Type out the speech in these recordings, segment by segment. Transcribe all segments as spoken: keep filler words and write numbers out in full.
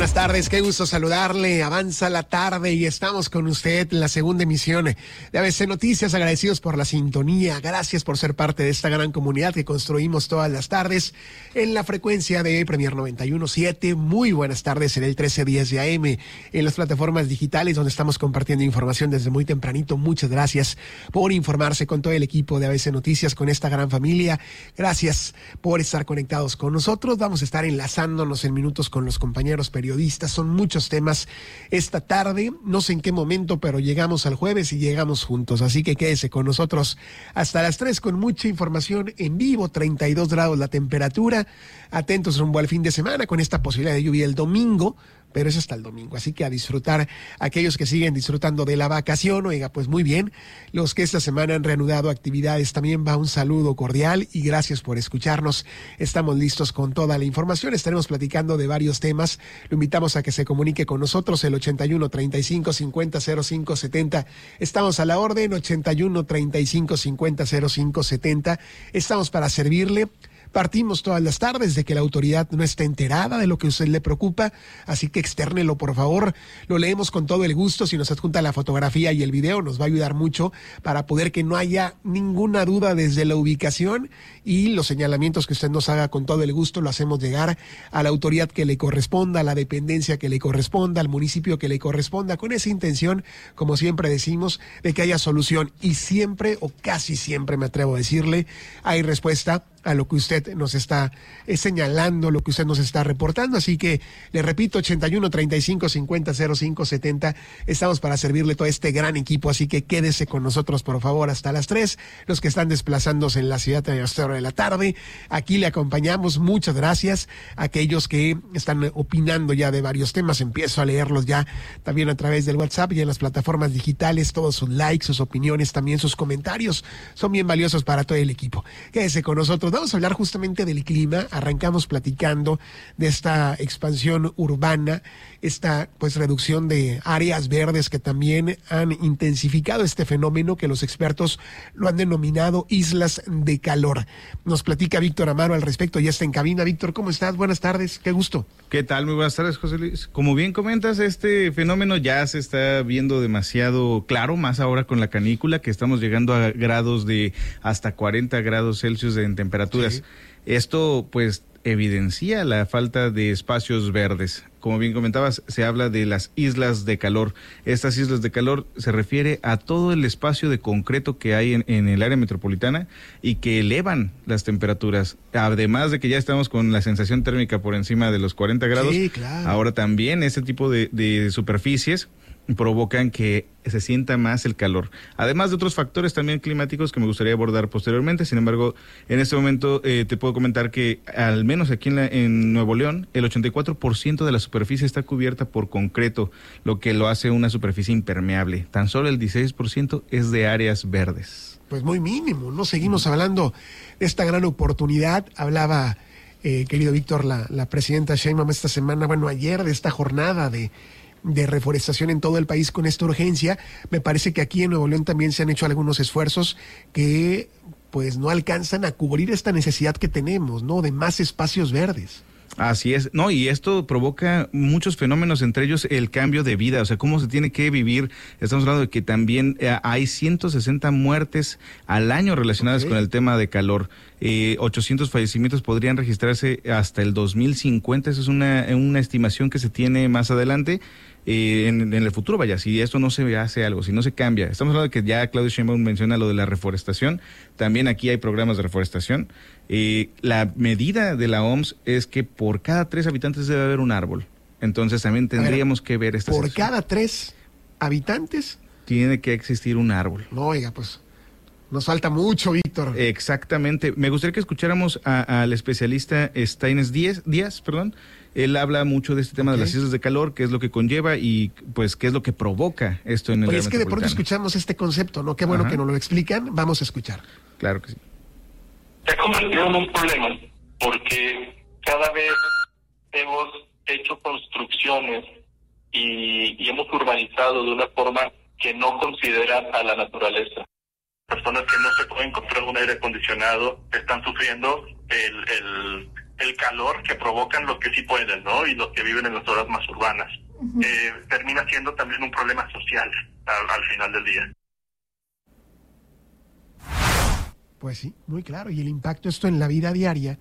buenas tardes, qué gusto saludarle. Avanza la tarde y estamos con usted en la segunda emisión de A B C Noticias. Agradecidos por la sintonía, gracias por ser parte de esta gran comunidad que construimos todas las tardes en la frecuencia de Premier noventa y uno punto siete. Muy buenas tardes en el trece diez de A M, en las plataformas digitales donde estamos compartiendo información desde muy tempranito. Muchas gracias por informarse con todo el equipo de A B C Noticias, con esta gran familia. Gracias por estar conectados con nosotros. Vamos a estar enlazándonos en minutos con los compañeros periodistas. Son muchos temas esta tarde, no sé en qué momento, pero llegamos al jueves y llegamos juntos, así que quédese con nosotros hasta las tres con mucha información en vivo. Treinta y dos grados la temperatura, atentos rumbo al fin de semana con esta posibilidad de lluvia el domingo, pero es hasta el domingo, así que a disfrutar aquellos que siguen disfrutando de la vacación. Oiga, pues muy bien, los que esta semana han reanudado actividades, también va un saludo cordial y gracias por escucharnos. Estamos listos con toda la información, estaremos platicando de varios temas. Lo invitamos a que se comunique con nosotros, el ochenta y uno, treinta y cinco, cincuenta, cero cinco, setenta. Estamos a la orden, ochenta y uno, treinta y cinco, cincuenta, cero cinco, setenta. Estamos para servirle. Partimos todas las tardes de que la autoridad no esté enterada de lo que a usted le preocupa, así que externelo, por favor. Lo leemos con todo el gusto. Si nos adjunta la fotografía y el video, nos va a ayudar mucho para poder que no haya ninguna duda desde la ubicación, y los señalamientos que usted nos haga con todo el gusto lo hacemos llegar a la autoridad que le corresponda, a la dependencia que le corresponda, al municipio que le corresponda, con esa intención, como siempre decimos, de que haya solución. Y siempre, o casi siempre me atrevo a decirle, hay respuesta a lo que usted nos está eh, señalando, lo que usted nos está reportando. Así que le repito, ochenta y uno, treinta y cinco, cincuenta, cero cinco, setenta. Estamos para servirle todo este gran equipo, así que quédese con nosotros, por favor, hasta las tres. Los que están desplazándose en la ciudad a esta hora de la tarde, aquí le acompañamos. Muchas gracias a aquellos que están opinando ya de varios temas. Empiezo a leerlos ya también a través del WhatsApp y en las plataformas digitales. Todos sus likes, sus opiniones, también sus comentarios son bien valiosos para todo el equipo. Quédese con nosotros. Vamos a hablar justamente del clima. Arrancamos platicando de esta expansión urbana, esta pues reducción de áreas verdes que también han intensificado este fenómeno que los expertos lo han denominado islas de calor. Nos platica Víctor Amaro al respecto, ya está en cabina. Víctor, ¿cómo estás? Buenas tardes, qué gusto. ¿Qué tal? Muy buenas tardes, José Luis. Como bien comentas, este fenómeno ya se está viendo demasiado claro, más ahora con la canícula, que estamos llegando a grados de hasta cuarenta grados Celsius en temperaturas. Sí. Esto pues evidencia la falta de espacios verdes. Como bien comentabas, se habla de las islas de calor. Estas islas de calor se refiere a todo el espacio de concreto que hay en, en el área metropolitana y que elevan las temperaturas. Además de que ya estamos con la sensación térmica por encima de los cuarenta grados, sí, claro. Ahora también este tipo de, de superficies provocan que se sienta más el calor, además de otros factores también climáticos que me gustaría abordar posteriormente. Sin embargo, en este momento eh, te puedo comentar que al menos aquí en, la, en Nuevo León, el ochenta y cuatro por ciento de la superficie está cubierta por concreto, lo que lo hace una superficie impermeable. Tan solo el dieciséis por ciento es de áreas verdes. Pues muy mínimo, ¿no? Seguimos hablando de esta gran oportunidad. Hablaba, eh, querido Víctor, la, la presidenta Sheinbaum esta semana, bueno, ayer, de esta jornada de de reforestación en todo el país con esta urgencia. Me parece que aquí en Nuevo León también se han hecho algunos esfuerzos que pues no alcanzan a cubrir esta necesidad que tenemos, ¿no? De más espacios verdes. Así es, no, y esto provoca muchos fenómenos, entre ellos el cambio de vida, o sea, cómo se tiene que vivir. Estamos hablando de que también eh, hay ciento sesenta muertes al año relacionadas okay. con el tema de calor. Eh, ochocientos fallecimientos podrían registrarse hasta el dos mil cincuenta, eso es una, una estimación que se tiene más adelante. Eh, en, en el futuro, vaya, si esto no se hace algo, si no se cambia. Estamos hablando de que ya Claudio Sheinbaum menciona lo de la reforestación, también aquí hay programas de reforestación. Eh, la medida de la O M S es que por cada tres habitantes debe haber un árbol. Entonces también tendríamos ver, que ver esta ¿Por sección. cada tres habitantes? Tiene que existir un árbol. No, oiga, pues nos falta mucho, Víctor. Exactamente. Me gustaría que escucháramos a, al especialista Staines Díaz, Díaz, perdón. Él habla mucho de este tema okay. de las islas de calor, qué es lo que conlleva y pues qué es lo que provoca esto en el área metropolitana. Pues es que de pronto escuchamos este concepto, ¿no? Qué bueno Ajá. que nos lo explican. Vamos a escuchar. Claro que sí. Se ha convertido en un problema porque cada vez hemos hecho construcciones y, y hemos urbanizado de una forma que no considera a la naturaleza. Personas que no se pueden comprar un aire acondicionado están sufriendo el, el el calor que provocan los que sí pueden, ¿no? Y los que viven en las zonas más urbanas. Uh-huh. Eh, termina siendo también un problema social al, al final del día. Pues sí, muy claro. Y el impacto esto en la vida diaria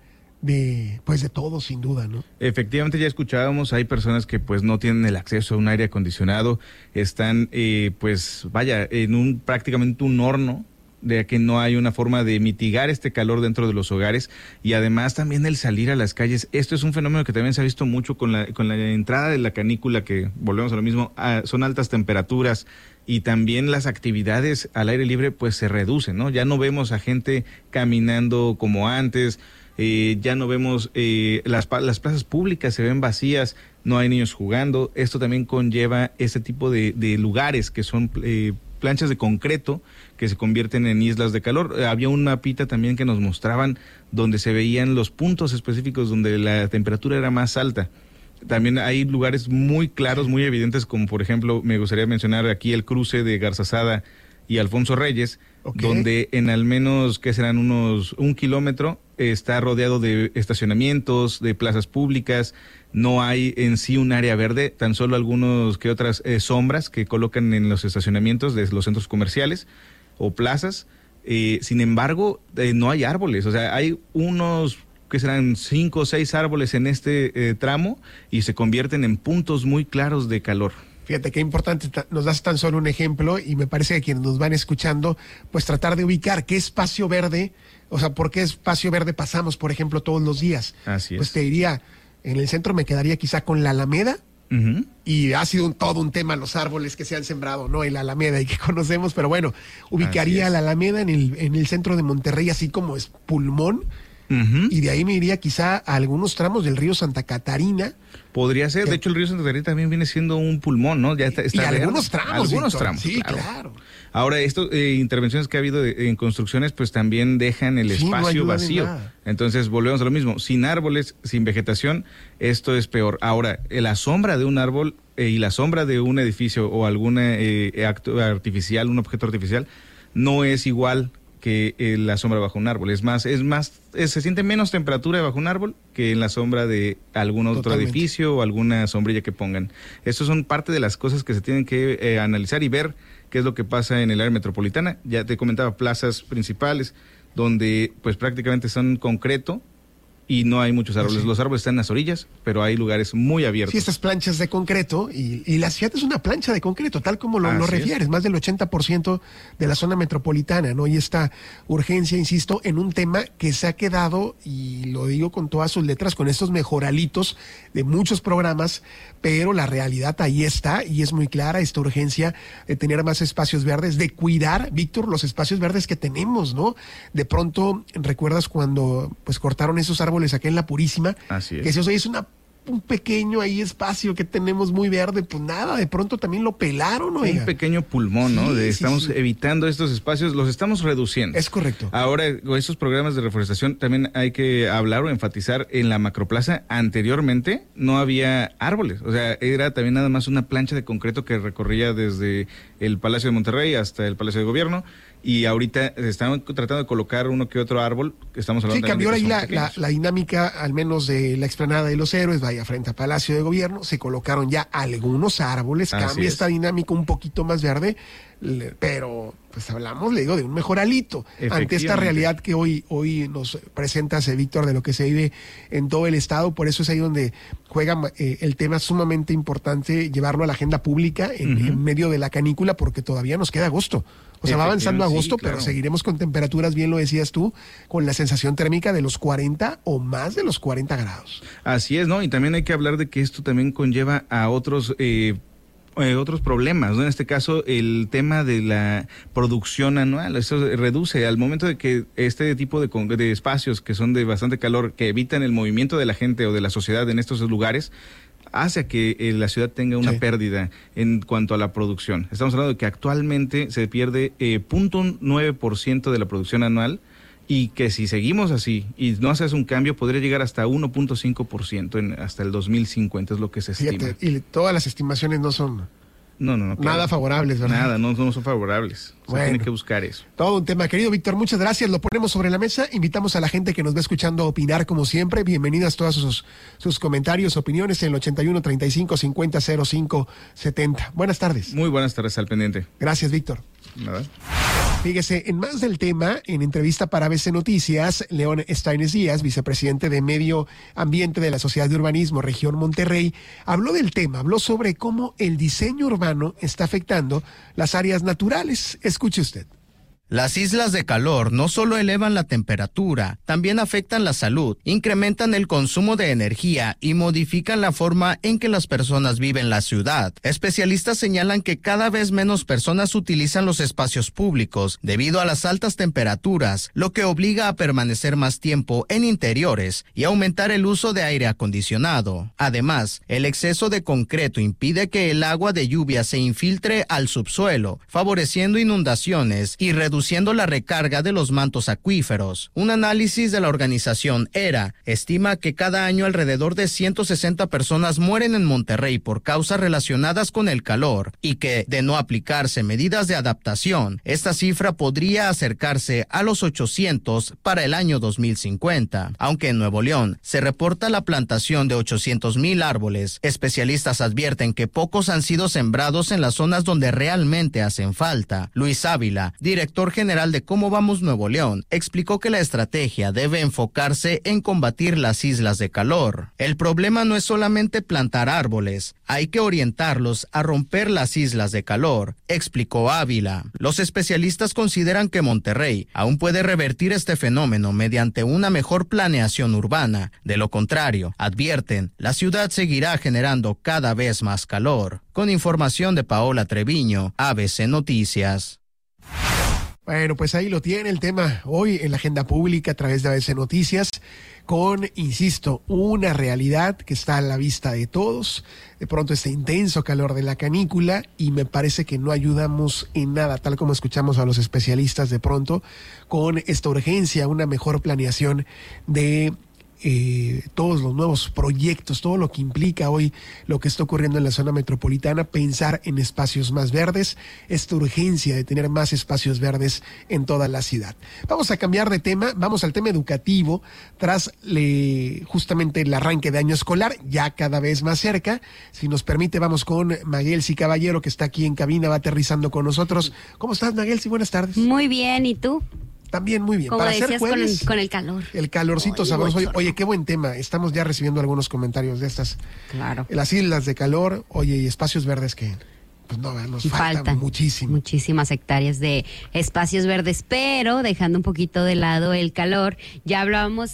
de pues de todos, sin duda, ¿no? Efectivamente, ya escuchábamos, hay personas que pues no tienen el acceso a un aire acondicionado, están eh, pues vaya, en un prácticamente un horno, de que no hay una forma de mitigar este calor dentro de los hogares, y además también el salir a las calles. Esto es un fenómeno que también se ha visto mucho con la con la entrada de la canícula, que volvemos a lo mismo, a, son altas temperaturas, y también las actividades al aire libre pues se reducen, ¿no? Ya no vemos a gente caminando como antes, eh, ya no vemos, eh, las, las plazas públicas se ven vacías, no hay niños jugando. Esto también conlleva este tipo de, de lugares que son eh, planchas de concreto que se convierten en islas de calor. Había un mapita también que nos mostraban donde se veían los puntos específicos donde la temperatura era más alta. También hay lugares muy claros, muy evidentes, como por ejemplo, me gustaría mencionar aquí el cruce de Garzazada y Alfonso Reyes, okay, donde en al menos, que serán unos un kilómetro, está rodeado de estacionamientos, de plazas públicas, no hay en sí un área verde, tan solo algunos que otras eh, sombras que colocan en los estacionamientos de los centros comerciales o plazas. Eh, sin embargo, eh, no hay árboles, o sea, hay unos que serán cinco o seis árboles en este eh, tramo, y se convierten en puntos muy claros de calor. Fíjate qué importante, nos das tan solo un ejemplo, y me parece que quienes nos van escuchando, pues tratar de ubicar qué espacio verde, o sea, por qué espacio verde pasamos, por ejemplo, todos los días. Así es. Pues te diría, en el centro me quedaría quizá con la Alameda, uh-huh, y ha sido un, todo un tema los árboles que se han sembrado, ¿no? En la Alameda y que conocemos, pero bueno, ubicaría la Alameda en el, en el centro de Monterrey, así como es pulmón. Uh-huh. Y de ahí me iría quizá a algunos tramos del río Santa Catarina. Podría ser, que, de hecho el río Santa Catarina también viene siendo un pulmón, ¿no? Ya está, está y algunos tramos. Algunos Víctor, tramos, sí, claro. claro. Ahora, estas eh, intervenciones que ha habido de, en construcciones, pues también dejan el sí, espacio no vacío. Entonces volvemos a lo mismo, sin árboles, sin vegetación, esto es peor. Ahora, la sombra de un árbol eh, y la sombra de un edificio o alguna eh, acto artificial, un objeto artificial, no es igual que eh, la sombra bajo un árbol. Es más, es más, es, se siente menos temperatura bajo un árbol que en la sombra de algún otro Totalmente. edificio o alguna sombrilla que pongan. Estas son parte de las cosas que se tienen que eh, analizar y ver qué es lo que pasa en el área metropolitana. Ya te comentaba, plazas principales donde pues prácticamente son concreto y no hay muchos árboles. Sí. Los árboles están en las orillas, pero hay lugares muy abiertos. Sí, estas planchas de concreto, y, y la ciudad es una plancha de concreto, tal como lo, lo refieres, es. Más del ochenta por ciento de la zona metropolitana, ¿no? Y esta urgencia, insisto, en un tema que se ha quedado, y lo digo con todas sus letras, con estos mejoralitos de muchos programas, pero la realidad ahí está, y es muy clara esta urgencia de tener más espacios verdes, de cuidar, Víctor, los espacios verdes que tenemos, ¿no? De pronto, ¿recuerdas cuando pues cortaron esos árboles acá en La Purísima? Así es. Que si, o sea, es una, un pequeño ahí espacio que tenemos muy verde, pues nada, de pronto también lo pelaron, oiga. Un pequeño pulmón, ¿no? Sí, de, sí, estamos sí. evitando estos espacios, los estamos reduciendo. Es correcto. Ahora, estos programas de reforestación también hay que hablar o enfatizar. En la Macroplaza anteriormente no había árboles, o sea, era también nada más una plancha de concreto que recorría desde el Palacio de Monterrey hasta el Palacio de Gobierno. Y ahorita están tratando de colocar uno que otro árbol, que estamos hablando. Sí, cambió ahí la, la, la dinámica, al menos de la explanada de los Héroes, vaya frente a Palacio de Gobierno, se colocaron ya algunos árboles, Así cambia es. esta dinámica un poquito más verde, pero pues hablamos, le digo, de un mejoralito ante esta realidad que hoy hoy nos presentas, Víctor, de lo que se vive en todo el estado. Por eso es ahí donde juega eh, el tema sumamente importante, llevarlo a la agenda pública en, uh-huh. en medio de la canícula, porque todavía nos queda agosto. O sea, va avanzando agosto, sí, claro. Pero seguiremos con temperaturas, bien lo decías tú, con la sensación térmica de los cuarenta o más de los cuarenta grados. Así es, ¿no? Y también hay que hablar de que esto también conlleva a otros eh, eh, otros problemas, ¿no? En este caso, el tema de la producción anual, eso reduce al momento de que este tipo de, de espacios que son de bastante calor, que evitan el movimiento de la gente o de la sociedad en estos lugares, hace que eh, la ciudad tenga una sí. pérdida en cuanto a la producción. Estamos hablando de que actualmente se pierde eh, cero punto nueve por ciento de la producción anual, y que si seguimos así y no haces un cambio, podría llegar hasta uno punto cinco por ciento en, hasta el dos mil cincuenta, es lo que se estima. Fíjate, y todas las estimaciones no son No, no, no. Nada claro. favorables, ¿verdad? Nada, no, no son favorables. Se Bueno. tiene que buscar eso. Todo un tema, querido Víctor, muchas gracias. Lo ponemos sobre la mesa. Invitamos a la gente que nos va escuchando a opinar como siempre. Bienvenidas todas sus, sus comentarios, opiniones en el ochenta y uno, treinta y cinco, cincuenta, cero cinco, setenta. Buenas tardes. Muy buenas tardes, al pendiente. Gracias, Víctor. Nada. Fíjese, en más del tema, en entrevista para A B C Noticias, León Estaines Díaz, vicepresidente de Medio Ambiente de la Sociedad de Urbanismo Región Monterrey, habló del tema, habló sobre cómo el diseño urbano está afectando las áreas naturales. Escuche usted. Las islas de calor no solo elevan la temperatura, también afectan la salud, incrementan el consumo de energía y modifican la forma en que las personas viven la ciudad. Especialistas señalan que cada vez menos personas utilizan los espacios públicos debido a las altas temperaturas, lo que obliga a permanecer más tiempo en interiores y aumentar el uso de aire acondicionado. Además, el exceso de concreto impide que el agua de lluvia se infiltre al subsuelo, favoreciendo inundaciones y reduciendo reduciendo la recarga de los mantos acuíferos. Un análisis de la organización ERA estima que cada año alrededor de ciento sesenta personas mueren en Monterrey por causas relacionadas con el calor y que, de no aplicarse medidas de adaptación, esta cifra podría acercarse a los ochocientos para el año dos mil cincuenta. Aunque en Nuevo León se reporta la plantación de ochocientos mil árboles, especialistas advierten que pocos han sido sembrados en las zonas donde realmente hacen falta. Luis Ávila, director general de Cómo Vamos Nuevo León, explicó que la estrategia debe enfocarse en combatir las islas de calor. El problema no es solamente plantar árboles, hay que orientarlos a romper las islas de calor, explicó Ávila. Los especialistas consideran que Monterrey aún puede revertir este fenómeno mediante una mejor planeación urbana. De lo contrario, advierten, la ciudad seguirá generando cada vez más calor. Con información de Paola Treviño, A B C Noticias. Bueno, pues ahí lo tiene el tema hoy en la agenda pública a través de A B C Noticias con, insisto, una realidad que está a la vista de todos. De pronto este intenso calor de la canícula y me parece que no ayudamos en nada, tal como escuchamos a los especialistas de pronto, con esta urgencia, una mejor planeación de Eh, todos los nuevos proyectos, todo lo que implica hoy lo que está ocurriendo en la zona metropolitana, pensar en espacios más verdes, esta urgencia de tener más espacios verdes en toda la ciudad. Vamos a cambiar de tema, vamos al tema educativo, tras le, justamente el arranque de año escolar, ya cada vez más cerca. Si nos permite, vamos con Maguelsi Caballero, que está aquí en cabina, va aterrizando con nosotros. ¿Cómo estás, Maguelsi? Buenas tardes. Muy bien, ¿y tú? También muy bien. Como Para decías, ser jueves, con, el, con el calor. El calorcito Oye, sabroso. Oye, bochorno. oye, qué buen tema. Estamos ya recibiendo algunos comentarios de estas. Claro. Las islas de calor, oye, y espacios verdes que, pues no, nos faltan, Faltan muchísimo. Muchísimas hectáreas de espacios verdes, pero dejando un poquito de lado el calor, ya hablábamos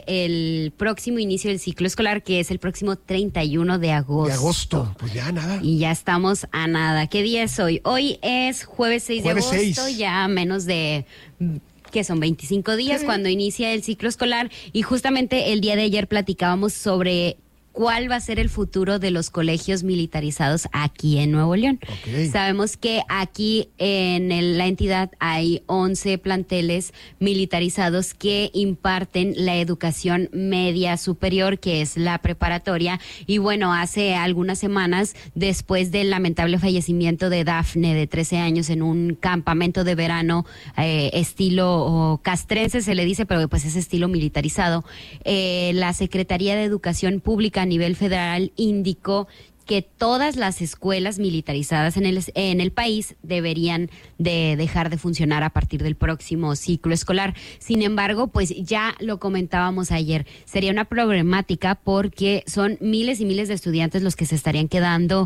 del próximo inicio del ciclo escolar, que es el próximo treinta y uno de agosto. De agosto, pues ya nada. Y ya estamos a nada. ¿Qué día es hoy? Hoy es jueves seis Jueves de agosto, seis. ya menos de... que son veinticinco días Sí. cuando inicia el ciclo escolar, y justamente el día de ayer platicábamos sobre cuál va a ser el futuro de los colegios militarizados aquí en Nuevo León. Ok. Sabemos que aquí en el- la entidad hay once planteles militarizados que imparten la educación media superior, que es la preparatoria, y bueno, hace algunas semanas, después del lamentable fallecimiento de Dafne, de trece años, en un campamento de verano eh, estilo o castrense se le dice, pero pues es estilo militarizado, eh, la Secretaría de Educación Pública a nivel federal indicó que todas las escuelas militarizadas en el, en el país deberían de dejar de funcionar a partir del próximo ciclo escolar. Sin embargo, pues ya lo comentábamos ayer, sería una problemática porque son miles y miles de estudiantes los que se estarían quedando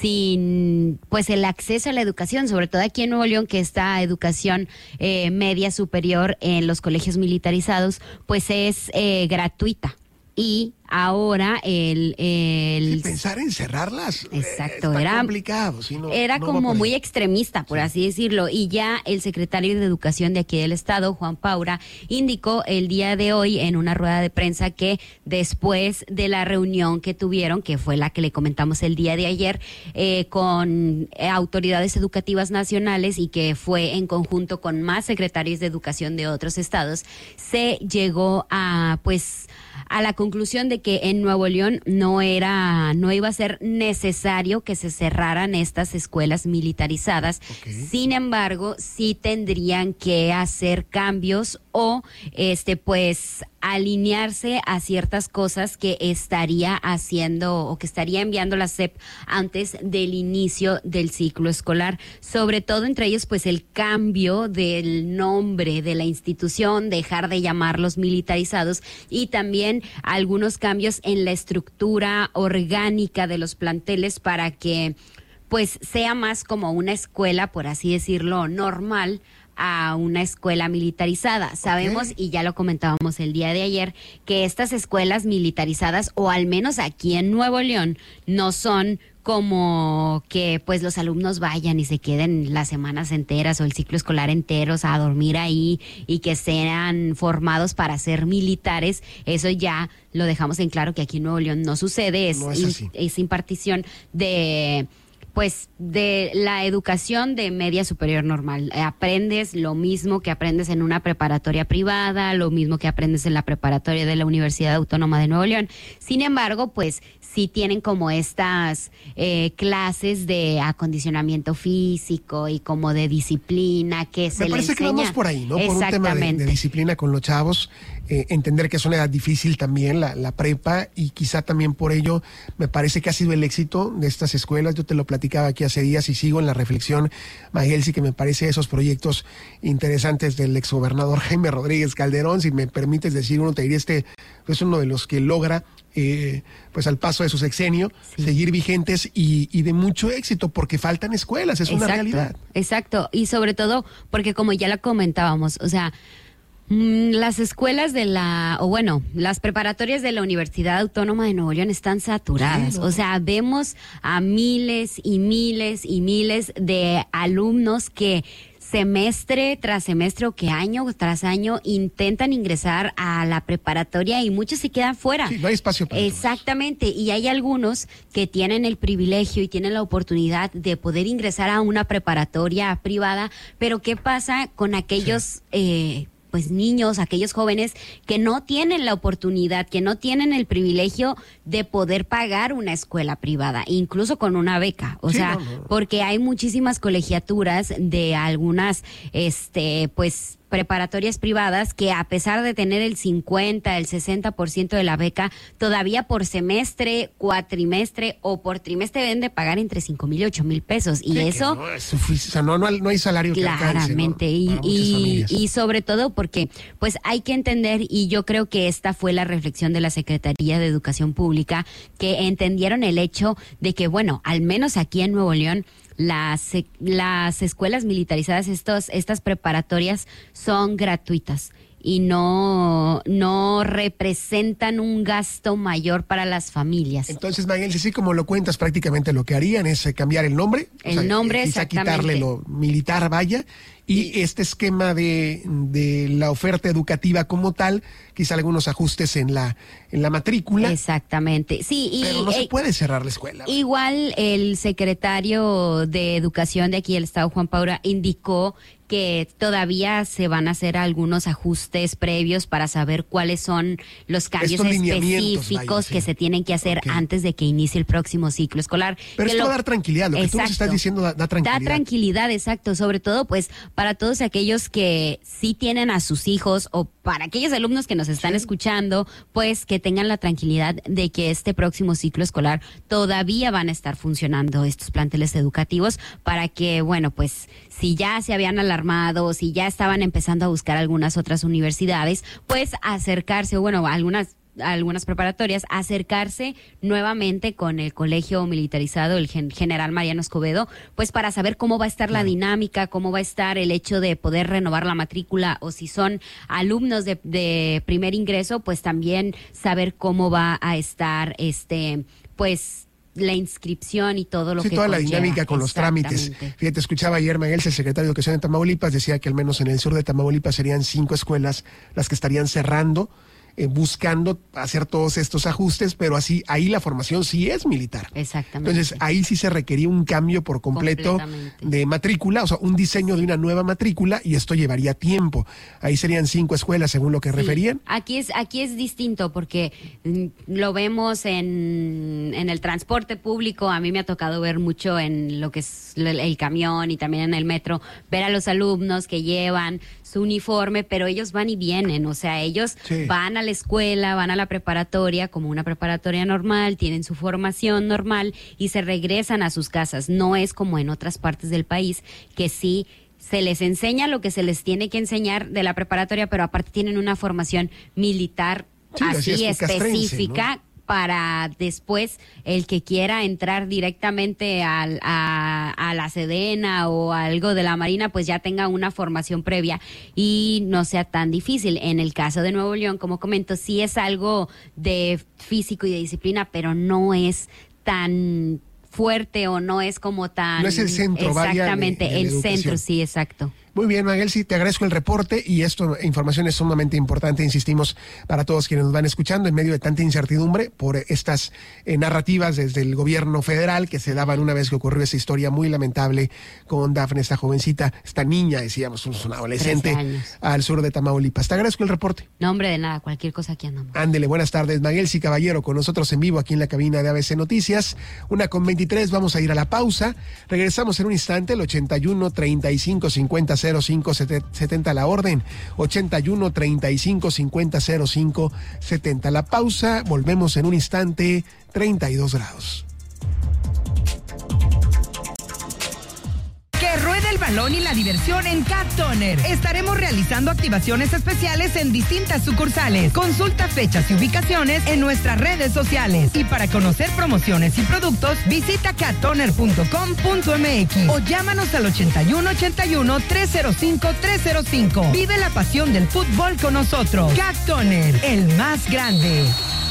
sin pues el acceso a la educación, sobre todo aquí en Nuevo León, que esta educación eh, media superior en los colegios militarizados pues es eh, gratuita. Y ahora el... el Sí, pensar en cerrarlas. Exacto, eh, está era complicado. ¿Sí? No, Era no va como por muy ahí. extremista, por así decirlo, y ya el secretario de Educación de aquí del estado, Juan Paura, indicó el día de hoy en una rueda de prensa que después de la reunión que tuvieron, que fue la que le comentamos el día de ayer, eh, con eh, autoridades educativas nacionales y que fue en conjunto con más secretarios de educación de otros estados, se llegó a, pues, a la conclusión de que en Nuevo León no era, no iba a ser necesario que se cerraran estas escuelas militarizadas. Okay. Sin embargo, sí tendrían que hacer cambios o este pues alinearse a ciertas cosas que estaría haciendo o que estaría enviando la S E P antes del inicio del ciclo escolar. Sobre todo entre ellos pues el cambio del nombre de la institución, dejar de llamarlos militarizados y también algunos cambios en la estructura orgánica de los planteles para que pues sea más como una escuela, por así decirlo, normal, a una escuela militarizada. Sabemos, okay, y ya lo comentábamos el día de ayer, que estas escuelas militarizadas, o al menos aquí en Nuevo León, no son como que pues los alumnos vayan y se queden las semanas enteras o el ciclo escolar enteros a dormir ahí y que sean formados para ser militares. Eso ya lo dejamos en claro que aquí en Nuevo León no sucede, es, no es, in, es impartición de pues de la educación de media superior normal. Aprendes lo mismo que aprendes en una preparatoria privada, lo mismo que aprendes en la preparatoria de la Universidad Autónoma de Nuevo León. Sin embargo, pues sí tienen como estas eh, clases de acondicionamiento físico y como de disciplina que se les enseña. Me parece que vamos por ahí, ¿no? Por un tema de, de disciplina con los chavos, eh, entender que es una edad difícil también, la, la prepa, y quizá también por ello me parece que ha sido el éxito de estas escuelas. Yo te lo platicaba aquí hace días y sigo en la reflexión, Magelsi, que me parece esos proyectos interesantes del exgobernador Jaime Rodríguez Calderón. Si me permites decir uno, te diría este es uno de los que logra Eh, pues al paso de su sexenio, sí, seguir vigentes y, y de mucho éxito, porque faltan escuelas, es exacto, una realidad. Exacto, y sobre todo porque como ya lo comentábamos, o sea, mmm, las escuelas de la, o bueno, las preparatorias de la Universidad Autónoma de Nuevo León están saturadas, sí, ¿no? O sea, vemos a miles y miles y miles de alumnos que semestre tras semestre o que año tras año intentan ingresar a la preparatoria y muchos se quedan fuera. Sí, no hay espacio para Exactamente, todos. Y hay algunos que tienen el privilegio y tienen la oportunidad de poder ingresar a una preparatoria privada, pero ¿qué pasa con aquellos sí. eh, pues niños, aquellos jóvenes que no tienen la oportunidad, que no tienen el privilegio de poder pagar una escuela privada, incluso con una beca? O sí, sea, no, no. porque hay muchísimas colegiaturas de algunas, este, pues, preparatorias privadas que a pesar de tener el cincuenta, el sesenta por ciento de la beca, todavía por semestre, cuatrimestre o por trimestre deben de pagar entre cinco mil y ocho mil pesos. Y sí, eso... No, es o sea, no, no, no hay salario que claramente, alcance, ¿no? y, y, y sobre todo porque pues hay que entender, y yo creo que esta fue la reflexión de la Secretaría de Educación Pública, que entendieron el hecho de que, bueno, al menos aquí en Nuevo León, Las, las escuelas militarizadas, estos, estas preparatorias son gratuitas y no, no representan un gasto mayor para las familias. Entonces, Magelsi, sí, como lo cuentas, prácticamente lo que harían es cambiar el nombre. El o sea, nombre, quizá exactamente. Quitarle lo militar, vaya, y, y este esquema de, de la oferta educativa como tal, quizá algunos ajustes en la, en la matrícula. Exactamente, sí. Y, pero no eh, se puede cerrar la escuela. Igual el secretario de Educación de aquí del Estado, Juan Paura, indicó que todavía se van a hacer algunos ajustes previos para saber cuáles son los cambios específicos vaya, sí. que se tienen que hacer okay. antes de que inicie el próximo ciclo escolar. Pero que esto lo... va a dar tranquilidad, lo exacto. que tú nos estás diciendo da, da tranquilidad. Da tranquilidad, exacto, sobre todo pues para todos aquellos que sí tienen a sus hijos o para aquellos alumnos que nos están sí. escuchando, pues que tengan la tranquilidad de que este próximo ciclo escolar todavía van a estar funcionando estos planteles educativos para que, bueno, pues si ya se habían alarmado, si ya estaban empezando a buscar algunas otras universidades, pues acercarse, o bueno, algunas algunas preparatorias, acercarse nuevamente con el colegio militarizado, el gen, General Mariano Escobedo, pues para saber cómo va a estar la dinámica, cómo va a estar el hecho de poder renovar la matrícula, o si son alumnos de, de primer ingreso, pues también saber cómo va a estar este, pues la inscripción y todo lo sí, que toda conlleva. La dinámica con los trámites. Fíjate, escuchaba ayer Magelsi, el secretario de Educación de Tamaulipas, decía que al menos en el sur de Tamaulipas serían cinco escuelas las que estarían cerrando eh, buscando hacer todos estos ajustes, pero así ahí la formación sí es militar. Exactamente. Entonces ahí sí se requería un cambio por completo de matrícula, o sea, un diseño de una nueva matrícula, y esto llevaría tiempo. Ahí serían cinco escuelas según lo que sí, referían. Aquí es, aquí es distinto porque mm, lo vemos en, en el transporte público. A mí me ha tocado ver mucho en lo que es el, el camión y también en el metro, ver a los alumnos que llevan su uniforme, pero ellos van y vienen, o sea, ellos sí. van a la escuela, van a la preparatoria como una preparatoria normal, tienen su formación normal y se regresan a sus casas. No es como en otras partes del país que sí se les enseña lo que se les tiene que enseñar de la preparatoria, pero aparte tienen una formación militar sí, así, así es específica, ¿no? Para después el que quiera entrar directamente al, a, a la Sedena o algo de la Marina, pues ya tenga una formación previa y no sea tan difícil. En el caso de Nuevo León, como comento, sí es algo de físico y de disciplina, pero no es tan fuerte o no es como tan... No es el centro, exactamente, vaya, de, de el educación. centro, sí, exacto. Muy bien, Maguel, sí, te agradezco el reporte y esto, información es sumamente importante, insistimos, para todos quienes nos van escuchando en medio de tanta incertidumbre por estas eh, narrativas desde el gobierno federal que se daban una vez que ocurrió esa historia muy lamentable con Dafne, esta jovencita, esta niña, decíamos, un adolescente al sur de Tamaulipas. Te agradezco el reporte. No, hombre, de nada, cualquier cosa aquí andamos. Ándele, buenas tardes, Maguel, sí, caballero, con nosotros en vivo aquí en la cabina de A B C Noticias, una con veintitrés, vamos a ir a la pausa, regresamos en un instante, el ochenta y uno, treinta y cinco, cincuenta, cero cinco setenta la orden, ochenta y uno, treinta y cinco, cincuenta, cero cinco setenta. La pausa, volvemos en un instante, treinta y dos grados. Que ruede el balón y la diversión en Cat Toner. Estaremos realizando activaciones especiales en distintas sucursales. Consulta fechas y ubicaciones en nuestras redes sociales. Y para conocer promociones y productos, visita cat toner punto com punto m x o llámanos al ochenta y uno, ochenta y uno, trescientos cinco, trescientos cinco. Vive la pasión del fútbol con nosotros. Cat Toner, el más grande.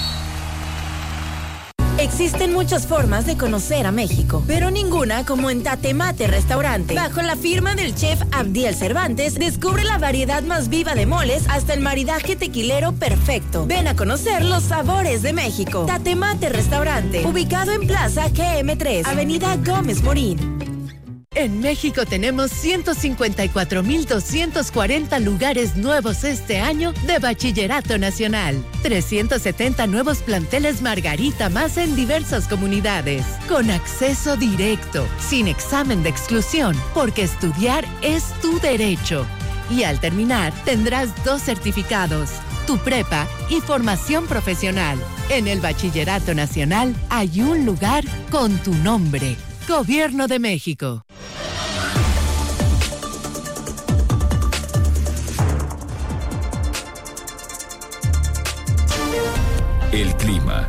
Existen muchas formas de conocer a México, pero ninguna como en Tatemate Restaurante. Bajo la firma del chef Abdiel Cervantes, descubre la variedad más viva de moles hasta el maridaje tequilero perfecto. Ven a conocer los sabores de México. Tatemate Restaurante, ubicado en Plaza G M tres, Avenida Gómez Morín. En México tenemos ciento cincuenta y cuatro mil doscientos cuarenta lugares nuevos este año de Bachillerato Nacional. trescientos setenta nuevos planteles Margarita más en diversas comunidades. Con acceso directo, sin examen de exclusión, porque estudiar es tu derecho. Y al terminar, tendrás dos certificados, tu prepa y formación profesional. En el Bachillerato Nacional hay un lugar con tu nombre. Gobierno de México. El clima.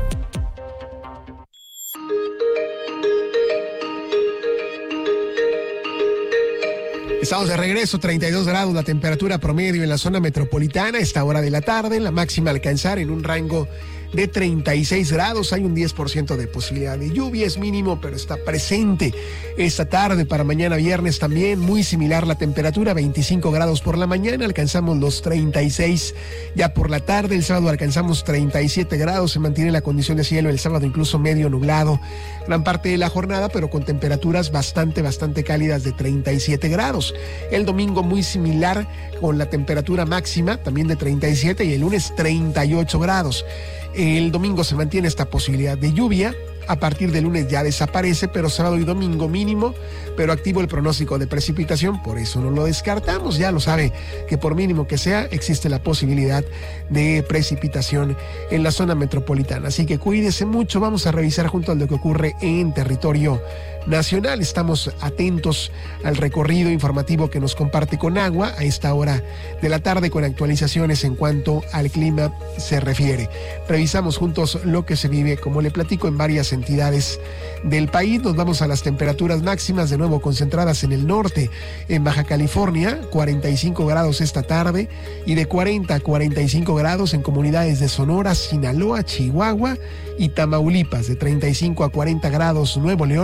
Estamos de regreso, treinta y dos grados la temperatura promedio en la zona metropolitana a esta hora de la tarde, la máxima alcanzar en un rango de treinta y seis grados, hay un diez por ciento de posibilidad de lluvia, es mínimo, pero está presente esta tarde. Para mañana viernes también, muy similar la temperatura, veinticinco grados por la mañana, alcanzamos los treinta y seis ya por la tarde, el sábado alcanzamos treinta y siete grados, se mantiene la condición de cielo el sábado incluso medio nublado gran parte de la jornada, pero con temperaturas bastante, bastante cálidas de treinta y siete grados. El domingo muy similar con la temperatura máxima también de treinta y siete y el lunes treinta y ocho grados. El domingo se mantiene esta posibilidad de lluvia. A partir del lunes ya desaparece, pero sábado y domingo mínimo, pero activo el pronóstico de precipitación, por eso no lo descartamos, ya lo sabe, que por mínimo que sea, existe la posibilidad de precipitación en la zona metropolitana. Así que cuídese mucho, vamos a revisar junto a lo que ocurre en territorio nacional. Estamos atentos al recorrido informativo que nos comparte Conagua a esta hora de la tarde con actualizaciones en cuanto al clima se refiere. Revisamos juntos lo que se vive, como le platico, en varias entidades del país. Nos vamos a las temperaturas máximas, de nuevo concentradas en el norte, en Baja California, cuarenta y cinco grados esta tarde, y de cuarenta a cuarenta y cinco grados en comunidades de Sonora, Sinaloa, Chihuahua y Tamaulipas, de treinta y cinco a cuarenta grados Nuevo León,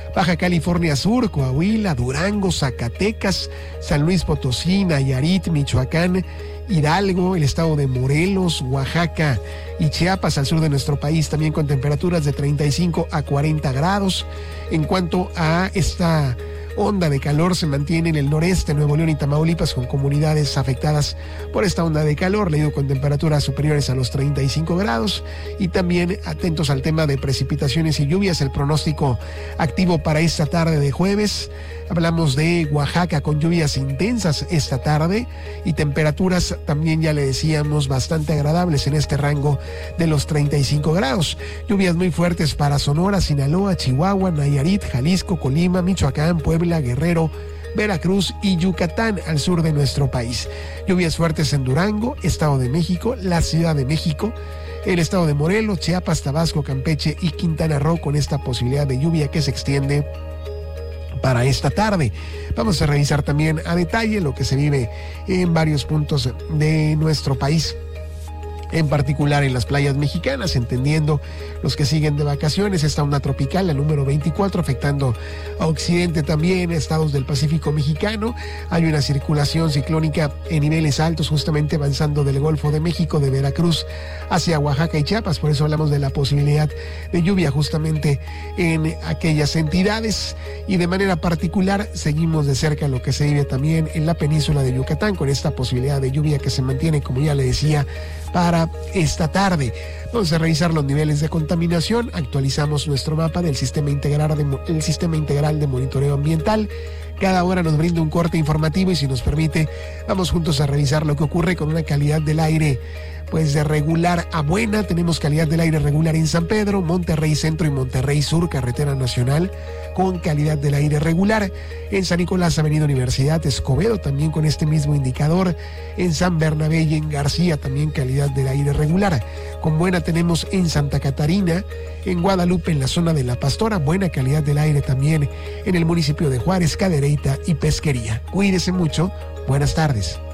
Baja California Sur, Coahuila, Durango, Zacatecas, San Luis Potosí, Nayarit, Michoacán, Hidalgo, el estado de Morelos, Oaxaca y Chiapas al sur de nuestro país, también con temperaturas de treinta y cinco a cuarenta grados. En cuanto a esta onda de calor, se mantiene en el noreste, Nuevo León y Tamaulipas, con comunidades afectadas por esta onda de calor, leído con temperaturas superiores a los treinta y cinco grados. Y también atentos al tema de precipitaciones y lluvias, el pronóstico activo para esta tarde de jueves. Hablamos de Oaxaca con lluvias intensas esta tarde y temperaturas también, ya le decíamos, bastante agradables en este rango de los treinta y cinco grados. Lluvias muy fuertes para Sonora, Sinaloa, Chihuahua, Nayarit, Jalisco, Colima, Michoacán, Puebla, Guerrero, Veracruz y Yucatán al sur de nuestro país. Lluvias fuertes en Durango, Estado de México, la Ciudad de México, el estado de Morelos, Chiapas, Tabasco, Campeche y Quintana Roo, con esta posibilidad de lluvia que se extiende para esta tarde. Vamos a revisar también a detalle lo que se vive en varios puntos de nuestro país, en particular en las playas mexicanas, entendiendo los que siguen de vacaciones. Esta onda tropical, la número veinticuatro, afectando a occidente también, estados del Pacífico mexicano. Hay una circulación ciclónica en niveles altos, justamente avanzando del Golfo de México, de Veracruz hacia Oaxaca y Chiapas. Por eso hablamos de la posibilidad de lluvia justamente en aquellas entidades. Y de manera particular seguimos de cerca lo que se vive también en la península de Yucatán, con esta posibilidad de lluvia que se mantiene, como ya le decía, para esta tarde. Vamos a revisar los niveles de contaminación. Actualizamos nuestro mapa del sistema integral de, el sistema integral de monitoreo ambiental. Cada hora nos brinda un corte informativo y, si nos permite, vamos juntos a revisar lo que ocurre con una calidad del aire pues de regular a buena. Tenemos calidad del aire regular en San Pedro, Monterrey Centro y Monterrey Sur, carretera nacional, con calidad del aire regular. En San Nicolás, Avenida Universidad, Escobedo, también con este mismo indicador. En San Bernabé y en García, también calidad del aire regular. Con buena tenemos en Santa Catarina, en Guadalupe, en la zona de La Pastora, buena calidad del aire también en el municipio de Juárez, Cadereyta y Pesquería. Cuídese mucho. Buenas tardes.